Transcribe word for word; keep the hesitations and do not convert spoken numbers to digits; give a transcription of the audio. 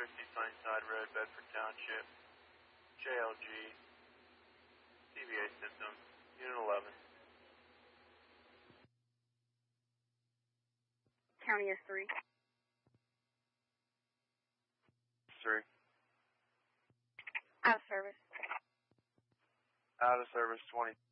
fifty Sunnyside Road, Bedford Township, J L G, C V A system, Unit eleven. County S three. three. Out of service. Out of service twenty.